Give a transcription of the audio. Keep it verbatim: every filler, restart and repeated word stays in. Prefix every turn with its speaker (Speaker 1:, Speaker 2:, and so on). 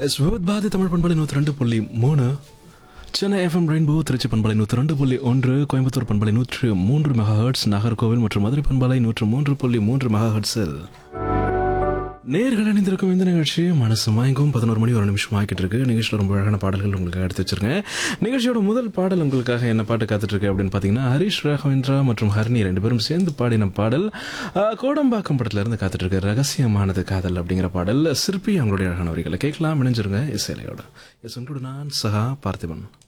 Speaker 1: Yes with Bharathi Tamil பண்பலை நூற்றி ரெண்டு புள்ளி மூணு, சென்னை எஃப்எம் ரெயின்போ திருச்சி பண்பலை நூற்றி ரெண்டு புள்ளி ஒன்று, கோயம்புத்தூர் பண்பலை நூற்று மூன்று மெகா ஹெர்ட்ஸ், நாகர்கோவில் மற்றும் மதுரை பண்பலை நூற்று மூன்று புள்ளி மூன்று மெகா ஹெர்ட்ஸில் நேர்கள் அணிந்திருக்கும் இந்த நிகழ்ச்சி மனசு மயங்கும். பதினோரு மணி ஒரு நிமிஷம் ஆக்கிட்டு இருக்கு. நிகழ்ச்சியில் ரொம்ப அழகான பாடல்கள் உங்களுக்கு எடுத்து வச்சிருக்கேன். நிகழ்ச்சியோட முதல் பாடல் உங்களுக்காக என்ன பாட்டு காத்துட்டு இருக்கு அப்படின்னு பார்த்தீங்கன்னா, ஹரிஷ் ராகவேந்திரா மற்றும் ஹர்னி ரெண்டு பேரும் சேர்ந்து பாடின பாடல். கோடம்பாக்கம் படத்துல இருந்து காத்துட்டு இருக்கு ரகசியமானது காதல் அப்படிங்கிற பாடல். சிற்பி அவங்களுடைய அழகான வரிகளை கேட்கலாம். இணைஞ்சிருங்க இசையிலையோட. எஸ் உங்களோட நான் சஹா பார்த்திபன்.